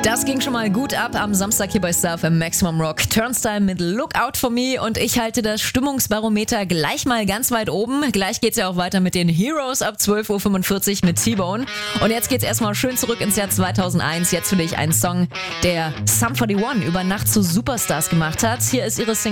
Das ging schon mal gut ab am Samstag hier bei Star FM Maximum Rock. Turnstile mit Look Out For Me und ich halte das Stimmungsbarometer gleich mal ganz weit oben. Gleich geht's ja auch weiter mit den Heroes ab 12.45 Uhr mit T-Bone. Und jetzt geht's erstmal schön zurück ins Jahr 2001. Jetzt für dich ein Song, der Sum 41 über Nacht zu Superstars gemacht hat. Hier ist ihre Single